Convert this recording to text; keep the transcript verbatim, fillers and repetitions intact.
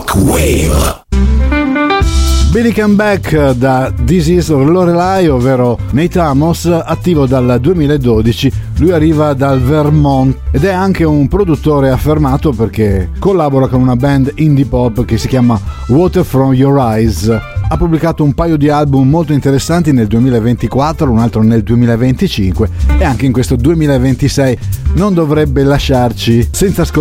Rock Wave. Billy Come Back da This Is Lorelai, ovvero Nate Amos, attivo dal duemiladodici. Lui arriva dal Vermont ed è anche un produttore affermato perché collabora con una band indie pop che si chiama Water From Your Eyes. Ha pubblicato un paio di album molto interessanti nel duemilaventiquattro, un altro nel duemilaventicinque e anche in questo duemilaventisei non dovrebbe lasciarci senza ascoltare